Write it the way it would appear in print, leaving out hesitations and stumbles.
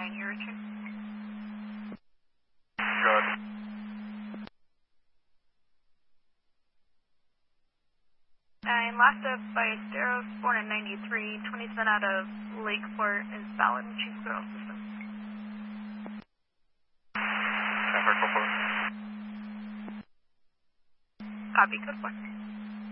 you're reaching. Good. Last up by Daros, born in 93, 27 out of Lakeport, is valid and chief girl system. Copy, Copy, good one.